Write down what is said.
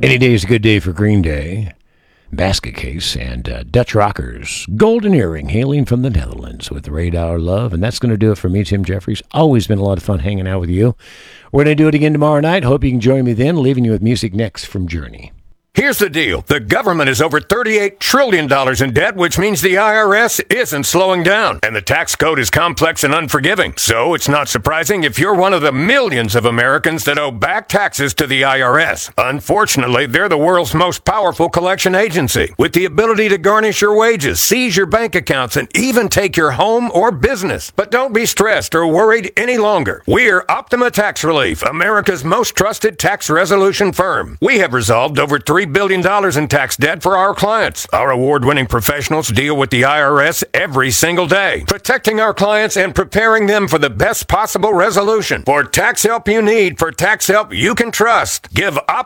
Any day is a good day for Green Day, Basket Case, and Dutch Rockers. Golden Earring, hailing from the Netherlands with Radar Love. And that's going to do it for me, Tim Jeffries. Always been a lot of fun hanging out with you. We're going to do it again tomorrow night. Hope you can join me then. Leaving you with music next from Journey. Here's the deal. The government is over $38 trillion in debt, which means the IRS isn't slowing down. And the tax code is complex and unforgiving. So it's not surprising if you're one of the millions of Americans that owe back taxes to the IRS. Unfortunately, they're the world's most powerful collection agency, with the ability to garnish your wages, seize your bank accounts, and even take your home or business. But don't be stressed or worried any longer. We're Optima Tax Relief, America's most trusted tax resolution firm. We have resolved over $3 billion in tax debt for our clients. Our award-winning professionals deal with the IRS every single day, protecting our clients and preparing them for the best possible resolution. For tax help you need, for tax help you can trust, give